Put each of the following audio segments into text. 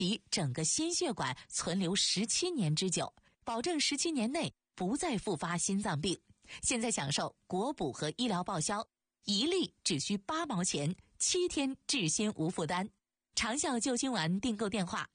比整个心血管存留17年之久，保证17年内不再复发心脏病。现在享受国补和医疗报销，1粒只需8毛钱，7天治心无负担。长效救心丸订购电话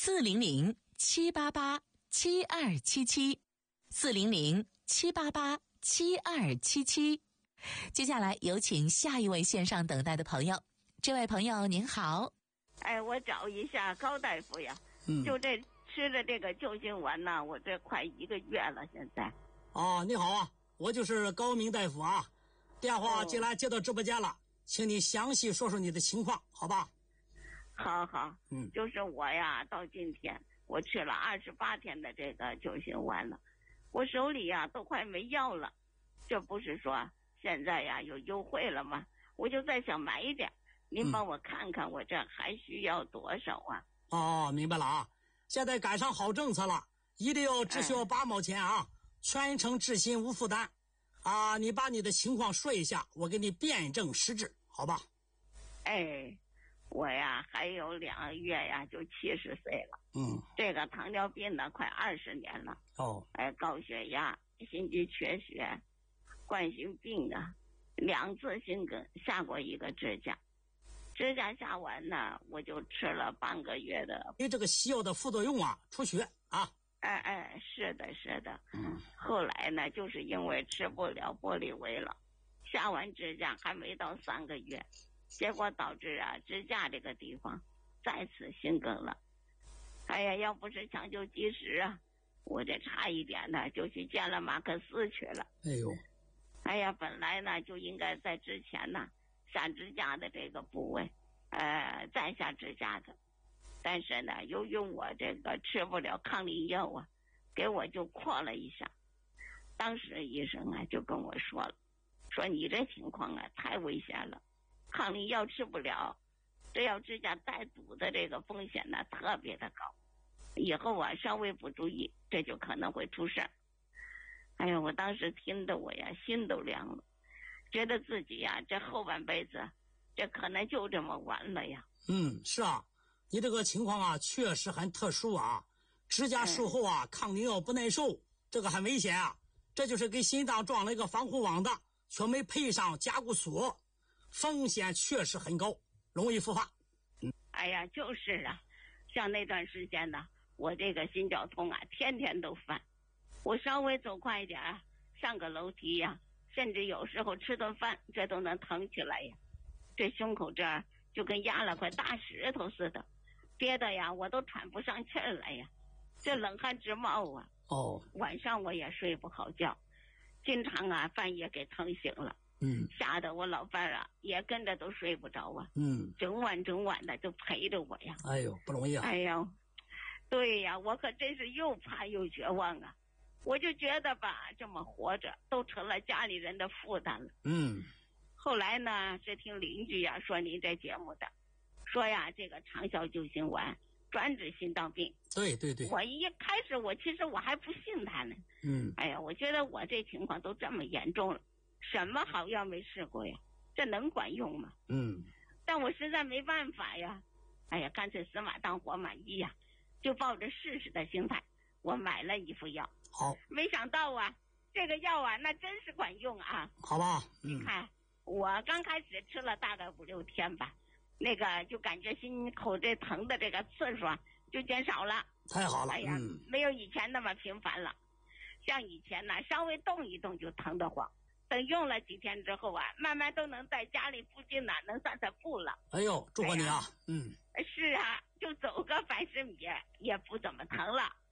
：400-788-7277，400-788-7277。接下来有请下一位线上等待的朋友。这位朋友您好。 我找一下高大夫呀。就这吃的这个救心丸呢，我这快1个月了现在。 你好啊，我就是高明大夫啊。电话接到直播间了，请你详细说说你的情况，好吧？ 好。就是我呀，到今天我吃了28天的这个救心丸了，我手里呀都快没药了。这不是说现在呀有优惠了吗？我就在想买一点，您帮我看看我这还需要多少啊？ 明白了啊。现在赶上好政策了，1粒只需要8毛钱啊，全程治心无负担啊。你把你的情况说一下，我给你辩证施治，好吧？ 我呀还有2个月呀就70岁了。这个糖尿病呢快20年了。高血压、心肌缺血、冠心病啊，2次心梗，下过1个支架下完呢，我就吃了半个月的。 这个西药的副作用啊，出血啊。 是的。后来呢，就是因为吃不了玻璃维了，下完支架还没到3个月，结果导致支架这个地方再次心梗了。要不是抢救及时啊，我这差一点呢就去见了马克思去了。本来呢就应该在之前呢下支架的这个部位再下支架的，但是呢由于我这个吃不了抗凝药啊，给我就扩了一下。当时医生就跟我说了，说你这情况太危险了，抗凝药吃不了，这要支架带堵的这个风险呢特别的高，以后稍微不注意这就可能会出事儿。我当时听得我呀心都凉了，觉得自己呀这后半辈子这可能就这么完了呀。 是啊，你这个情况啊确实很特殊啊，支架术后抗凝药不耐受，这个很危险啊。这就是给心脏装了一个防护网的，却没配上加固锁，风险确实很高，容易复发。 就是啊，像那段时间呢，我这个心绞痛天天都犯，我稍微走快一点上个楼梯呀，甚至有时候吃顿饭这都能疼起来呀。这胸口这儿就跟压了块大石头似的，憋得呀我都喘不上气儿来呀，这冷汗直冒啊。晚上我也睡不好觉，经常半夜给疼醒了。吓得我老伴儿也跟着都睡不着啊。整晚的就陪着我呀。 不容易啊。 对呀，我可真是又怕又绝望啊。我就觉得吧，这么活着都成了家里人的负担了。后来呢，是听邻居说您这节目的，说这个长效救心丸专治心脏病。 对。 我一开始其实我还不信他呢。我觉得我这情况都这么严重了，什么好药没试过呀？这能管用吗？但我实在没办法呀。干脆死马当活马医呀，就抱着试试的心态，我买了一副药。没想到这个药那真是管用啊。 好吧。 你看我刚开始吃了大概5、6天吧，那个就感觉心口这疼的这个次数就减少了。 太好了。 没有以前那么频繁了。像以前稍微动一动就疼得慌，等用了几天之后慢慢都能在家里附近能散步了。 祝贺你啊。 是啊，就走个30米也不怎么疼了。